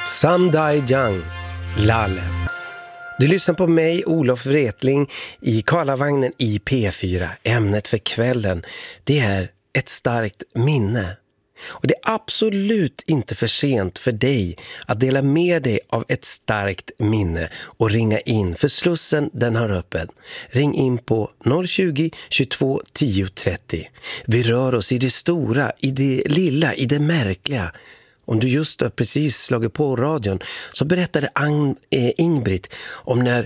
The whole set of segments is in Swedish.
Some Die Young, Lalle. Du lyssnar på mig, Olof Wretling, i Karlavagnen i P4. Ämnet för kvällen, det är ett starkt minne. Och det är absolut inte för sent för dig att dela med dig av ett starkt minne och ringa in, för Slussen den har öppen. Ring in på 020 22 10 30. Vi rör oss i det stora, i det lilla, i det märkliga. Om du just har precis slagit på radion så berättade Ingrid om när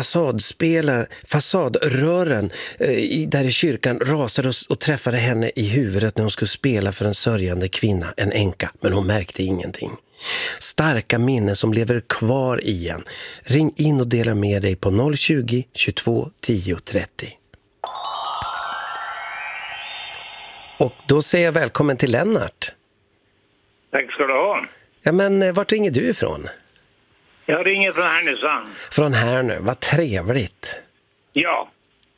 fasadrören där i kyrkan rasade och träffade henne i huvudet när hon skulle spela för en sörjande kvinna, en änka, men hon märkte ingenting. Starka minnen som lever kvar i en. Ring in och dela med dig på 020 22 10 30. Och då säger jag välkommen till Lennart. Tack ska du ha. Ja, men vart ringer du ifrån? Jag ringer från Härnösand. Från Härnö, vad trevligt. Ja.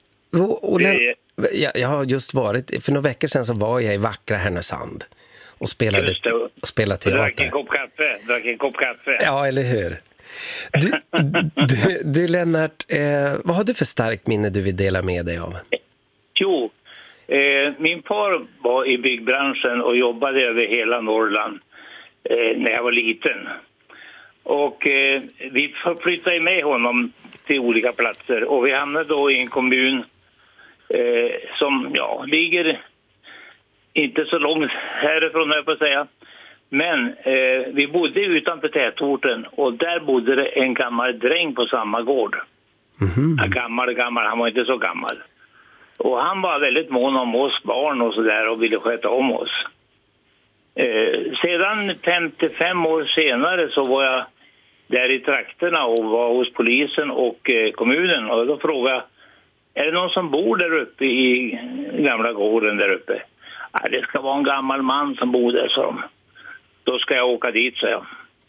Jag har just varit, för några veckor sedan så var jag i vackra Härnösand och spelade teater. Drack en kopp kaffe. Ja, eller hur? Du Lennart, vad har du för starkt minne du vill dela med dig av? Jo, min far var i byggbranschen och jobbade över hela Norrland när jag var liten. Och vi flyttade med honom till olika platser. Och vi hamnade då i en kommun som ligger inte så långt härifrån, jag får säga. Men vi bodde utanför tätorten och där bodde det en gammal dräng på samma gård. Mm-hmm. Gammal, han var inte så gammal. Och han var väldigt mån om oss barn och sådär och ville sköta om oss. Sedan 55 år senare så var jag där i trakterna och var hos polisen och kommunen. Och då frågade jag, är det någon som bor där uppe i gamla gården där uppe? Ja, det ska vara en gammal man som bor där, sa de. Då ska jag åka dit, sa jag.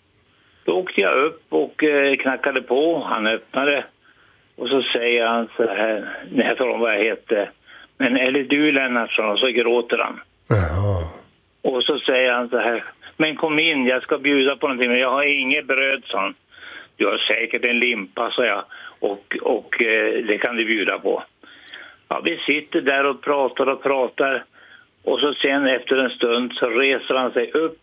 Då åkte jag upp och knackade på. Han öppnade. Och så säger han så här, när jag talar om vad jag heter. Men är det du, Lennart? Så gråter han. Jaha. Och så säger han så här, men kom in, jag ska bjuda på någonting. Men jag har inget bröd, sa han. Du har säkert en limpa, sa jag. Och det kan du bjuda på. Ja, vi sitter där och pratar. Och så sen efter en stund så reser han sig upp.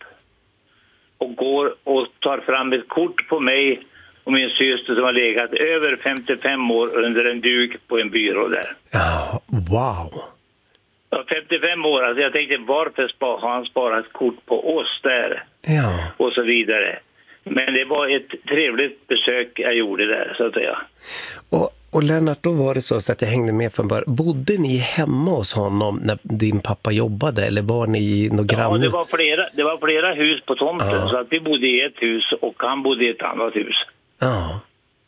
Och går och tar fram ett kort på mig och min syster som har legat över 55 år under en duk på en byrå där. Ja, wow. Ja, 55 år, alltså jag tänkte varför har han sparat kort på oss där? Ja. Och så vidare. Men det var ett trevligt besök jag gjorde där, så att säga. Och Lennart, då var det så att jag hängde med från början. Bodde ni hemma hos honom när din pappa jobbade? Eller var ni i någon granne? Ja, det var flera hus på tomten. Ja. Så att vi bodde i ett hus och han bodde i ett annat hus. Ja.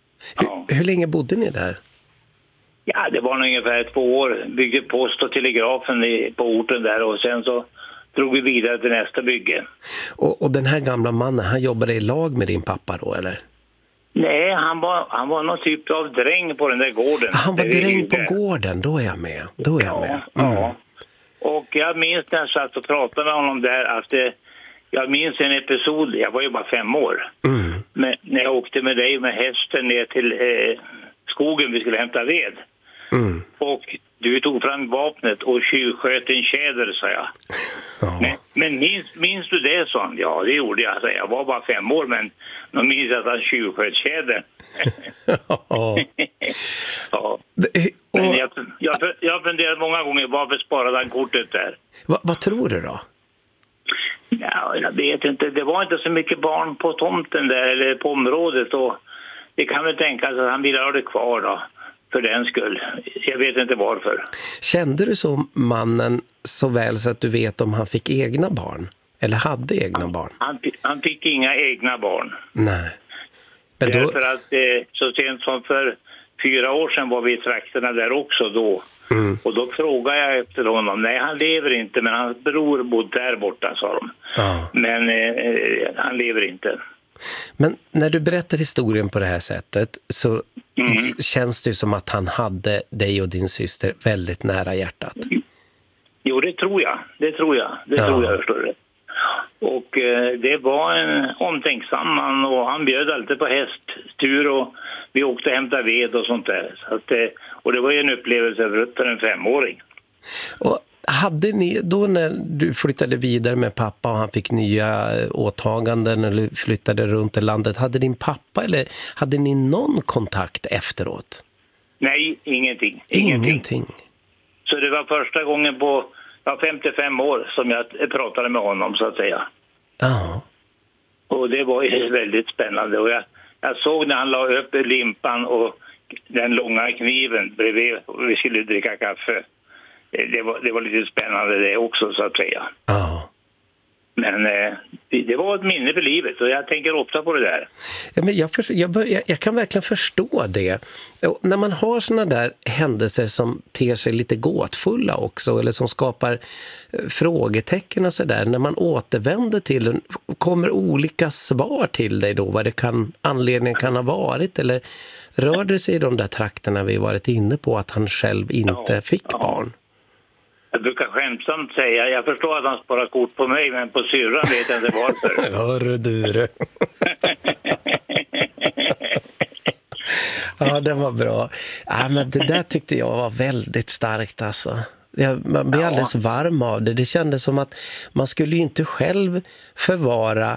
Hur länge bodde ni där? Ja, det var ungefär 2 år. Byggde post och telegrafen på orten där och sen så drog vi vidare till nästa bygge. Och den här gamla mannen, han jobbade i lag med din pappa då, eller? Nej, han var någon typ av dräng på den där gården. Han var dräng på gården, då är jag med. Ja. Och jag minns när jag satt och pratade med honom där att jag minns en episod, jag var ju bara 5 år. Men när jag åkte med dig med hästen ner till skogen, vi skulle hämta ved. Och du tog fram vapnet och tjuvsköt en tjäder, sa jag. Ja. Men minns du det, sa han? Ja, det gjorde jag. Alltså, jag var bara 5 år, men de minns att han tjuvsköt tjäder. Ja. Men jag funderat många gånger varför sparade han kortet där. Vad tror du då? Ja, jag vet inte. Det var inte så mycket barn på tomten där eller på området. Och det kan väl tänkas att han ville ha det kvar då. För den skull. Jag vet inte varför. Kände du så mannen så väl så att du vet om han fick egna barn? Eller hade egna barn? Han fick inga egna barn. Nej. Men därför att så sent som för 4 år sedan var vi i trakterna där också då. Och då frågade jag efter honom. Nej, han lever inte, men hans bror bodde där borta, sa de. Ja. Men han lever inte. Men när du berättar historien på det här sättet så känns det som att han hade dig och din syster väldigt nära hjärtat. Jo, det tror jag. Det tror jag, förstår du. Och det var en omtänksam man och han bjöd alltid på hästtur och vi åkte och hämtade ved och sånt där. Så att, och det var ju en upplevelse för en 5-åring. Och hade ni, då när du flyttade vidare med pappa och han fick nya åtaganden eller flyttade runt i landet, hade din pappa eller hade ni någon kontakt efteråt? Nej, ingenting. Så det var första gången på 55 år som jag pratade med honom så att säga. Ja. Och det var ju väldigt spännande. Och jag såg när han la upp limpan och den långa kniven bredvid och vi skulle dricka kaffe. Det var lite spännande det också så att säga. Ja. Men det var ett minne för livet och jag tänker ofta på det där. Ja, men jag kan verkligen förstå det. Och när man har såna där händelser som ter sig lite gåtfulla också eller som skapar frågetecken och sådär, när man återvänder till den, kommer olika svar till dig då vad anledningen kan ha varit eller rör det sig i de där trakterna vi varit inne på att han själv inte fick barn? Jag brukar skämtsamt säga, jag förstår att han sparar kort på mig, men på syrran vet jag inte varför. Hörru du. Ja, den var bra. Ja, men det där tyckte jag var väldigt starkt alltså. Man blev alldeles varm av det. Det kändes som att man skulle ju inte själv förvara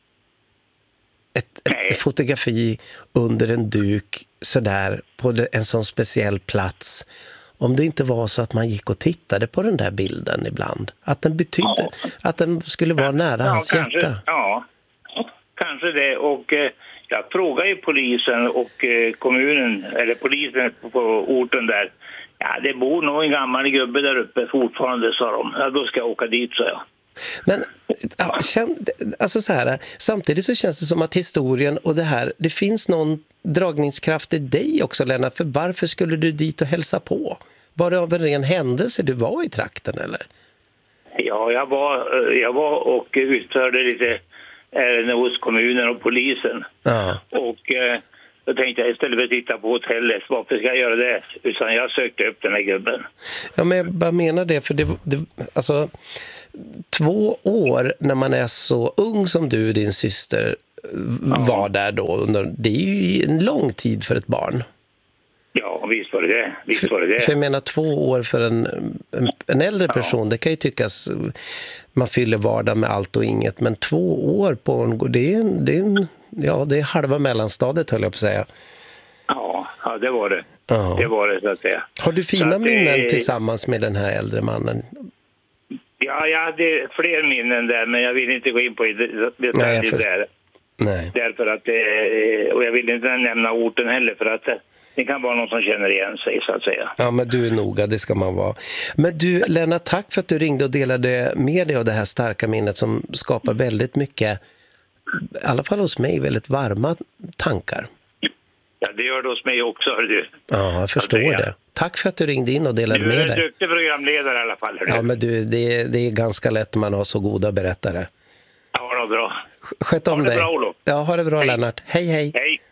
ett fotografi under en duk sådär på en sån speciell plats. Om det inte var så att man gick och tittade på den där bilden ibland. Att den betydde, att den skulle vara nära hans hjärta. Ja, kanske det. Och jag frågade ju polisen och kommunen, eller polisen på orten där. Ja, det bor nog en gammal gubbe där uppe fortfarande, sa de. Ja, då ska jag åka dit, sa jag. Men alltså så här, samtidigt så känns det som att historien och det finns någon dragningskraft i dig också, Lennart, för varför skulle du dit och hälsa på? Var det av en ren händelse du var i trakten eller? Ja, jag var och utförde lite ärenden hos kommunen och polisen. Ja. Och då tänkte jag istället för att titta på hotellet, varför ska jag göra det? Utan jag sökte upp den här gubben. Ja, men jag bara menar det, för det alltså 2 år när man är så ung som du och din syster var där då, det är ju en lång tid för ett barn. Ja, visst var det. För jag menar 2 år för en äldre person, det kan ju tyckas man fyller vardag med allt och inget, men 2 år på det är halva mellanstadiet, höll jag på att säga. Ja, det var det. Ja. Det var det så att säga. Har du fina minnen tillsammans med den här äldre mannen? Ja, jag hade fler minnen där, men jag vill inte gå in på detaljer där. Nej. Därför att och jag vill inte nämna orten heller, för att det kan vara någon som känner igen sig så att säga. Ja, men du är noga, det ska man vara. Men du, Lennart, tack för att du ringde och delade med dig av det här starka minnet som skapar väldigt mycket, i alla fall hos mig, väldigt varma tankar. Ja, det gör det hos mig också, hör du. Ja, jag förstår det. Tack för att du ringde in och delade med dig. Du är en duktig programledare i alla fall, hör du. Ja, men du, det är ganska lätt när man har så goda berättare. Ja, det var bra. Sköt om dig. Ha det bra, Olof. Ja, ha det bra, hej. Lennart. Hej, hej. Hej.